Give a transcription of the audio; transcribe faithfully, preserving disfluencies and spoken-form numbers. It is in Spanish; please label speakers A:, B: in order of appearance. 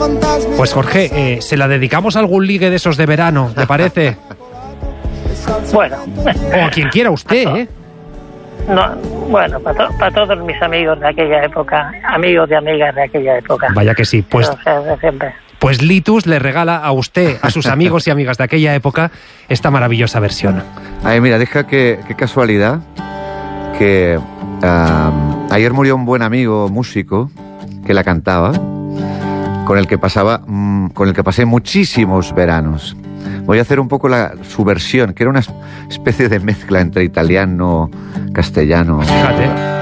A: Pues Jorge, eh, se la dedicamos a algún ligue de esos de verano, ¿te parece?
B: Bueno.
A: O a quien quiera usted, ¿eh?
B: No, bueno, para, to para todos mis amigos de aquella época, amigos y amigas de aquella época.
A: Vaya que sí, pues...
B: Pero, o sea, siempre.
A: Pues Litus le regala a usted, a sus amigos y amigas de aquella época, esta maravillosa versión.
C: Ay, mira, deja que, qué casualidad, que uh, ayer murió un buen amigo músico que la cantaba, con el que pasaba, mm, con el que pasé muchísimos veranos. Voy a hacer un poco la, su versión, que era una especie de mezcla entre italiano, castellano.
A: Fíjate.